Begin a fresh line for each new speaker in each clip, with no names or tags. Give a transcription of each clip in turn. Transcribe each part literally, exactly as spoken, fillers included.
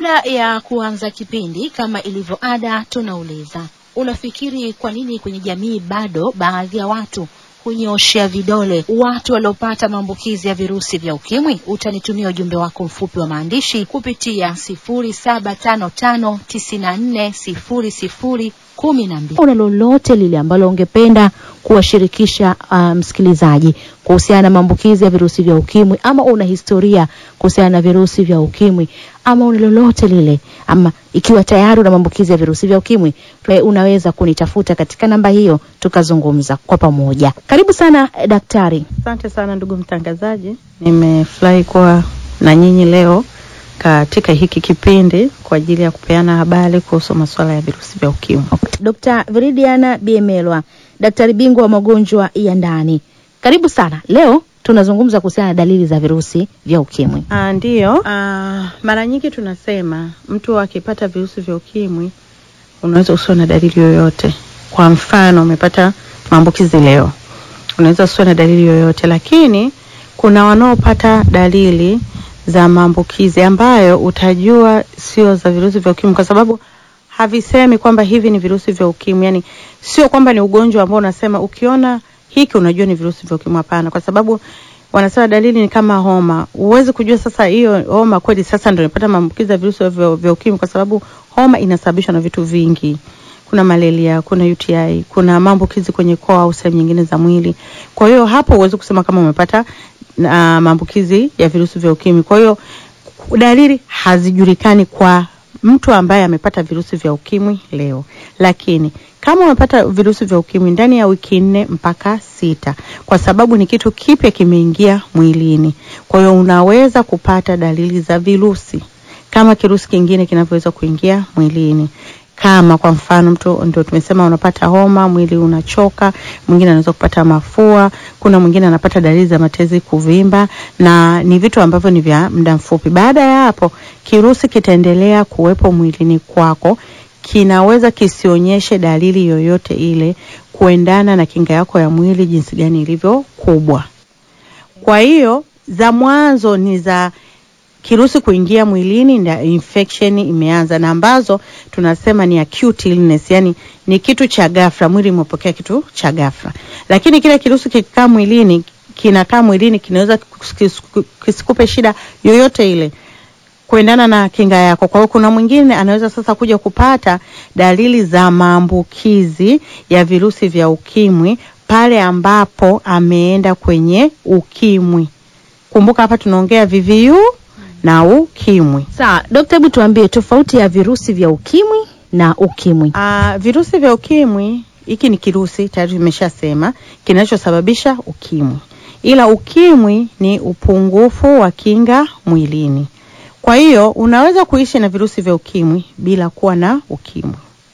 Kabla ya kuanza kipindi, kama ilivyo ada, tunauliza, unafikiri kwa nini kwenye jamii bado baadhi ya watu kunyoshia vidole watu waliopata maambukizi ya virusi vya ukimwi? Utanitumia ujumbe wako mfupi wa maandishi kupitia sifuri saba tano tano tisa nne sifuri sifuri kumi na mbili. Una lolote lile ambalo ungependa kuwashirikisha uh, msikilizaji kuhusiana na maambukizi ya virusi vya ukimwi, ama una historia kuhusiana na virusi vya ukimwi, ama una lolote lile, ama ikiwa tayari una maambukizi ya virusi vya ukimwi, unaweza kunitafuta katika namba hiyo tukazungumza kwa pamoja. Karibu sana daktari.
Asante sana ndugu mtangazaji. Nimefurahi kwa na nyinyi leo katika hiki kipindi kwa ajili ya kupeana habari kuhusu masuala ya virusi vya ukimwi.
Daktari Viridiana Biemelwa, daktari bingwa wa magonjwa ya ndani. Karibu sana. Leo tunazungumza kuhusiana na dalili za virusi vya ukimwi.
Ah, ndio. Ah, mara nyingi tunasema mtu akipata virusi vya ukimwi unaweza usiwe na dalili yoyote. Kwa mfano umepata maambukizi leo, unaweza usiwe na dalili yoyote, lakini kuna wanaopata dalili za maambukizi ambayo utajua sio za virusi vya ukimwi, kwa sababu havisemi kwamba hivi ni virusi vya ukimwi. Yani sio kwamba ni ugonjwa ambao unasema ukiona hiki unajua ni virusi vya ukimwi. Hapana, kwa sababu wanasema dalili ni kama homa. Uweze kujua sasa hiyo homa kweli sasa ndio imepata maambukizi ya virusi vya, vya ukimwi, kwa sababu homa inasababishwa na vitu vingi. Kuna malaria, kuna U T I, kuna maambukizi kwenye koo au sehemu nyingine za mwili. Kwa hiyo hapo uweze kusema kama umepata uh, maambukizi ya virusi vya ukimwi. Kwa hiyo dalili hazijulikani kwa mtu ambaye amepata virusi vya ukimwi leo. Lakini kama umepata virusi vya ukimwi ndani ya wiki nne mpaka sita, kwa sababu ni kitu kipya kimeingia mwilini, kwa hiyo unaweza kupata dalili za virusi kama kirusi kingine kinavyoweza kuingia mwilini. Kama kwa mfano mtu ndio tumesema unapata homa, mwili unachoka, mwingine anaweza kupata mafua, kuna mwingine anapata dalili za matezi kuvimba, na ni vitu ambavyo ni vya muda mfupi. Baada ya hapo kirusi kitaendelea kuwepo mwilini kwako, kinaweza kisionyeshe dalili yoyote ile kuendana na kinga yako ya mwili jinsi gani ilivyo kubwa. Kwa hiyo za mwanzo ni za kirusi kuingia mwilini na infection imeanza, na ambazo tunasema ni acute illness, yani ni kitu cha ghafla, mwili umepokea kitu cha ghafla. Lakini kile kirusi kikikaa mwilini, kinakaa mwilini, kinaweza kisikupe shida yoyote ile kuendana na kinga yako. Kwa hiyo kuna mwingine anaweza sasa kuja kupata dalili za maambukizi ya virusi vya ukimwi pale ambapo ameenda kwenye ukimwi. Kumbuka hapa tunaongea V V U na ukimwi.
Sawa, daktari, hebu tuambie tofauti ya virusi vya ukimwi na ukimwi.
Ah, virusi vya ukimwi, hiki ni kirusi tayari tumeshasema kinachosababisha ukimwi. Ila ukimwi ni upungufu wa kinga mwilini. Kwa hiyo unaweza kuishi na virusi vya ukimwi bila kuwa na ukimwi.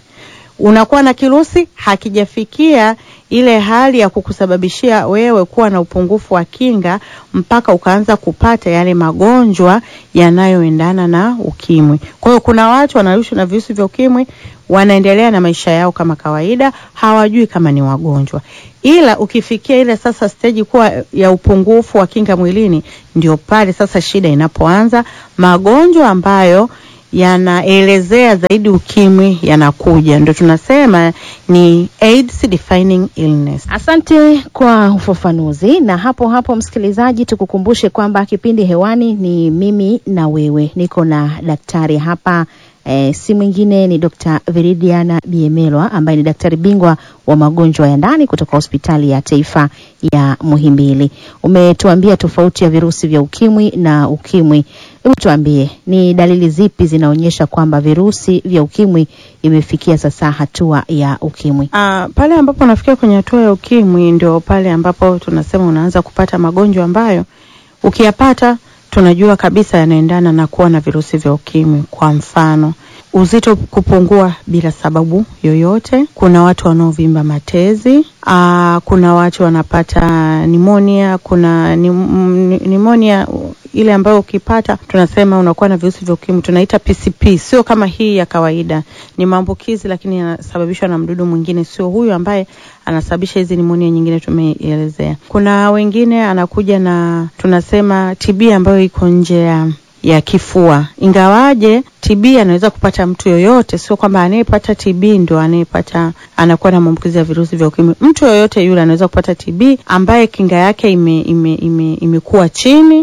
Unakuwa na kirusi hakijafikia ile hali ya kukusababishia wewe kuwa na upungufu wa kinga mpaka ukaanza kupata yale magonjwa yanayoendana na ukimwi. Kwa hiyo kuna watu wanaishi na virusi vya ukimwi, wanaendelea na maisha yao kama kawaida, hawajui kama ni wagonjwa. Ila ukifikia ile sasa stage kuwa ya upungufu wa kinga mwilini, ndio pale sasa shida inapoanza. Magonjwa ambayo yanaelezea zaidi ukimwi yanakuja, ndio tunasema ni AIDS defining illness.
Asante kwa ufafanuzi. Na hapo hapo msikilizaji, tukukumbushe kwamba kipindi hewani ni mimi na wewe. Niko na daktari hapa, e, si mwingine ni Daktari Viridiana Biemelwa ambaye ni daktari bingwa wa magonjwa ya ndani kutoka hospitali ya taifa ya Muhimbili. Umetuambia tofauti ya virusi vya ukimwi na ukimwi. Hebu tuambie, ni dalili zipi zinaonyesha kwamba virusi vya ukimwi imefikia sasa hatua ya ukimwi?
Ah, pale ambapo unafikia kwenye hatua ya ukimwi ndio pale ambapo tunasema unaanza kupata magonjwa ambayo ukiyapata tunajua kabisa yanaendana na kuwa na virusi vya ukimwi. Kwa mfano, uzito kupungua bila sababu yoyote, kuna watu wanaovimba matezi, aa, kuna watu wanapata pneumonia, kuna pneumonia ile ambayo ukipata tunasema unakuwa na virusi vya ukimwi, tunaita P C P. Sio kama hii ya kawaida, ni maambukizi lakini yanasababishwa na mdudu mwingine, sio huyu ambaye anasababisha hizi pneumonia nyingine tumeelezea. Kuna wengine anakuja na tunasema T B ambayo iko nje ya ya kifua. Ingawaje T B anaweza kupata mtu yoyote, sio kwamba anayepata T B ndio anayepata anakuwa na maambukizi ya virusi vya ukimwi. Mtu yoyote yule anaweza kupata T B ambaye kinga yake ime ime ime imekuwa chini,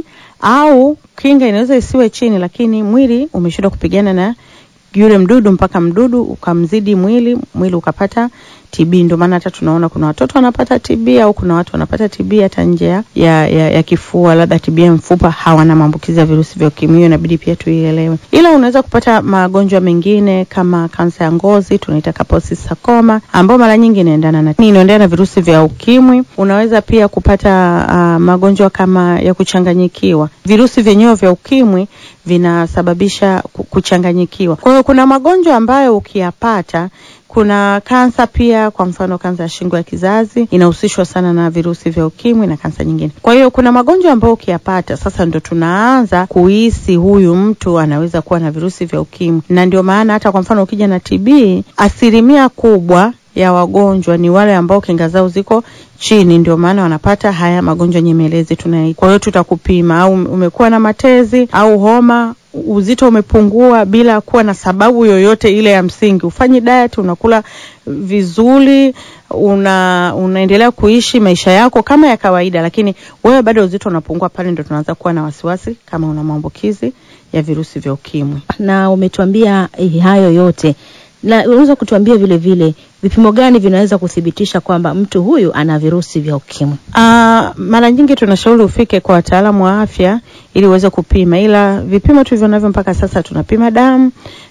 au kinga inaweza isiwe chini lakini mwili umeshindwa kupigana na yule mdudu mpaka mdudu ukamzidi mwili, mwili ukapata T B. Ndio maana hata tunaona kuna watoto wanapata T B au kuna watu wanapata T B hata nje ya, ya, ya kifua, labda T B ya mfupa, hawana maambukizi ya virusi vya ukimwi. Inabidi pia tuielewe. Ila unaweza kupata magonjwa mengine kama kansa ya ngozi, tunaita Kaposi sarcoma, ambao mara nyingi inaendana na inaendana na virusi vya ukimwi. Unaweza pia kupata uh, magonjwa kama ya kuchanganyikiwa. Virusi vyenyewe vya ukimwi vinasababisha kuchanganyikiwa. Kwa hiyo kuna magonjwa ambayo ukiyapata, kuna kansa pia, kwa mfano kansa ya shingo ya kizazi inahusishwa sana na virusi vya ukimwi na kansa nyingine. Kwa hiyo kuna magonjwa ambayo ukiyapata sasa ndo tunaanza kuhisi huyu mtu anaweza kuwa na virusi vya ukimwi. Na ndio maana hata kwa mfano ukija na T B, asilimia kubwa ya wagonjwa ni wale ambao kinga zao ziko chini, ndio maana wanapata haya magonjwa nyemelezi tunaita. Kwa hiyo tutakupima au umekuwa na matezi au homa, uzito umepungua bila kuwa na sababu yoyote ile ya msingi. Ufanyi diet, unakula vizuri, una unaendelea kuishi maisha yako kama ya kawaida, lakini wewe bado uzito unapungua, pale ndio tunaanza kuwa na wasiwasi kama una maambukizi ya virusi vya ukimwi.
Na umetuambia eh, hayo yote. Na unaweza kutuambia vile vile vipimo gani vinaweza kuthibitisha kwamba mtu huyu ana virusi vya ukimwi?
Ah, uh, mara nyingi tunashauri ufike kwa wataalamu wa afya ili uweze kupima. Ila vipimo tulivyo navyo mpaka sasa, tunapima damu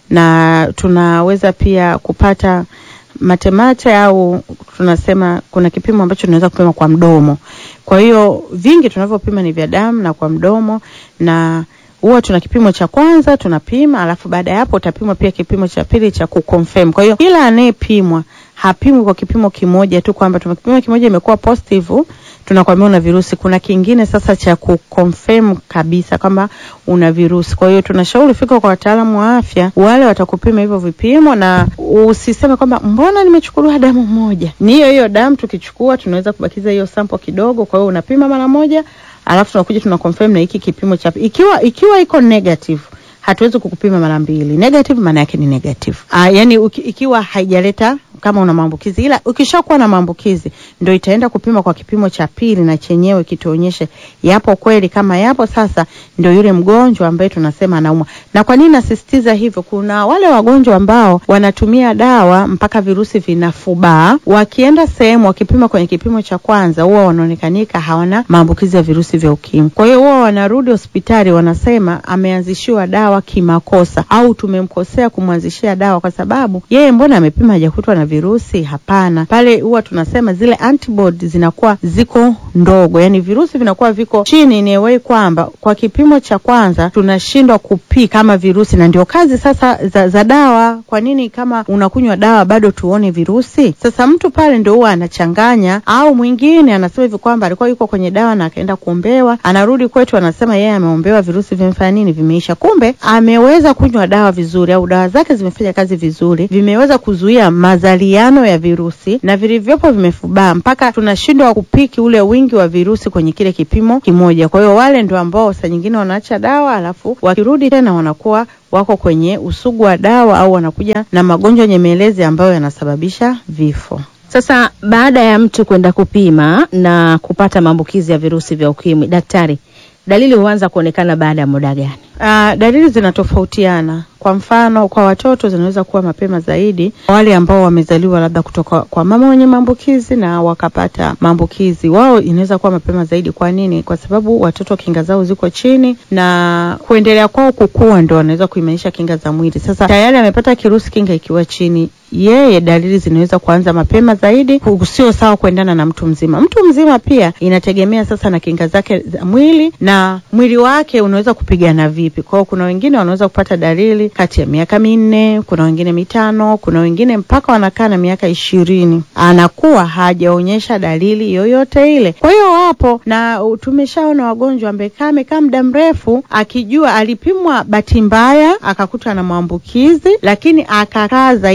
na tunaweza pia kupata matemate, au tunasema kuna kipimo ambacho tunaweza kupima kwa mdomo. Kwa hiyo vingi tunavyopima ni vya damu na kwa mdomo, na huwa tuna kipimo cha kwanza tunapima, alafu baada ya hapo utapima pia kipimo cha pili cha kuconfirm. Kwa hiyo kila anayepimwa hapimwi kwa kipimo kimoja tu kwamba tumekipima kimoja imekuwa positive tunakwambia una virusi. Kuna kingine sasa cha kuconfirm kabisa kama una virusi. Kwa hiyo tunashauri fika kwa wataalamu wa afya, wale watakupima hivyo vipimo, na usiseme kwamba mbona nimechukua damu moja. Ni hiyo hiyo damu tukichukua tunaweza kubakiza hiyo sample kidogo. Kwa hiyo unapima mara moja, alafu tunakuja tunaconfirm na hiki kipimo cha ikiwa ikiwa iko negative, hatuwezi kukupima mara mbili. Negative maana yake ni negative. Ah, yani uki, ikiwa haijaleta kama una maambukizi. Ila ukishakuwa na maambukizi ndio itaenda kupima kwa kipimo cha pili, na chenyewe kituonyeshe yapo kweli. Kama yapo, sasa ndio yule mgonjwa ambaye tunasema anaumwa. Na kwa nini nasisitiza hivyo? Kuna wale wagonjwa ambao wanatumia dawa mpaka virusi vinafubaa, wakienda sehemu wakipima kwenye kipimo cha kwanza huwa wanaonekanika hawana maambukizi ya virusi vya ukimwi. Kwa hiyo huwa wanarudi hospitali wanasema ameanzishiwa dawa kimakosa, au tumemkosea kumwanzishia dawa kwa sababu yeye mbona amepima hajakutwa na virusi. Hapana, pale huwa tunasema zile antibodies zinakuwa ziko ndogo, yani virusi vinakuwa viko chini, ni way kwamba kwa kipimo cha kwanza tunashindwa kupika kama virusi. Na ndio kazi sasa za, za dawa. Kwa nini kama unakunywa dawa bado tuone virusi? Sasa mtu pale ndio huwa anachanganya, au mwingine anasema hivi kwamba alikuwa yuko kwenye dawa na akaenda kuombewa, anarudi kwetu anasema yeye ameombewa virusi vimefanya nini, vimeisha. Kumbe ameweza kunywa dawa vizuri, au dawa zake zimefanya kazi vizuri, vimeweza kuzuia mazaliano ya virusi, na vilivyopo vimefubaa mpaka tunashindwa kupiki ule wingi wa virusi kwenye kile kipimo kimoja. Kwa hiyo wale ndio ambao saa nyingine wanaacha dawa, alafu wakirudi tena wanakuwa wako kwenye usugu wa dawa, au wanakuja na magonjwa nyemelezi ambayo yanasababisha vifo.
Sasa baada ya mtu kwenda kupima na kupata maambukizi ya virusi vya ukimwi, daktari, dalili huanza kuonekana baada ya muda gani?
Uh, dalili zinatofautiana. Kwa mfano kwa watoto zinaweza kuwa mapema zaidi. Wale ambao wamezaliwa labda kutoka kwa mama mwenye maambukizi na wakapata maambukizi, wao inaweza kuwa mapema zaidi. Kwa nini? Kwa sababu watoto kinga zao ziko chini, na kuendelea kwao kukua ndio wanaweza kuimarisha kinga za mwili. Sasa tayari amepata kirusi, kinga ikiwa chini, yeye dalili zinaweza kuanza mapema zaidi, sio sawa kuendana na mtu mzima. Mtu mzima pia inategemea sasa na kinga zake za mwili na mwili wake unaweza kupigana vipi. Kwa hiyo kuna wengine wanaweza kupata dalili kati ya miaka minne, kuna wengine mitano, kuna wengine mpaka wanakaa na miaka ishirini anakuwa hajaonyesha dalili yoyote ile. Kwa hiyo hapo, na tumeshaona wagonjwa amekaa amekaa muda mrefu akijua alipimwa bahati mbaya akakuta na maambukizi, lakini akakaa zaidi na kila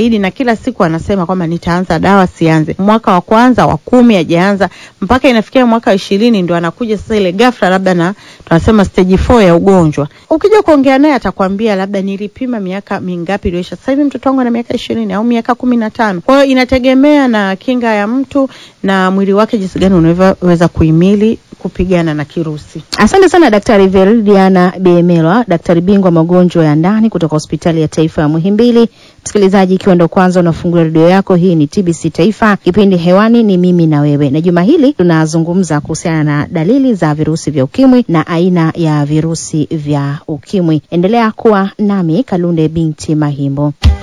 kila siku anasema kwamba nitaanza dawa sianze. Mwaka wa kwanza wa kumi hajaanza, mpaka inafikia mwaka wa ishirini ndio anakuja sasa ile ghafla labda na tunasema stage four ya ugonjwa. Ukija kuongea naye atakwambia labda nilipima miaka mingapi iliyoisha. Sasa hivi mtoto wangu ana miaka ishirini au miaka kumi na tano. Kwa hiyo inategemea na kinga ya mtu na mwili wake jinsi gani unaweza kuhimili kupigana na kirusi.
Asante sana Daktari Veridiana Bemelwa, daktari bingwa magonjwa ya ndani kutoka Hospitali ya Taifa ya Muhimbili. Msikilizaji, ikiwa ndo kwanza unafungua redio yako, hii ni T B C Taifa. Kipindi hewani ni mimi na wewe. Na juma hili tunazungumza kuhusiana na dalili za virusi vya ukimwi na aina ya virusi vya ukimwi. Endelea kuwa nami Kalunde binti Mahimbo.